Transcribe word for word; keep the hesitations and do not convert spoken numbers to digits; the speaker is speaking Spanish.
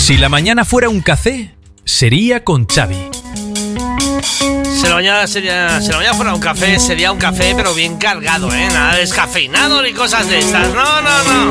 Si la mañana fuera un café, sería con Xavi. Si la mañana, sería, si la mañana fuera un café, sería un café pero bien cargado, ¿eh? Nada descafeinado ni cosas de estas. No, no, no.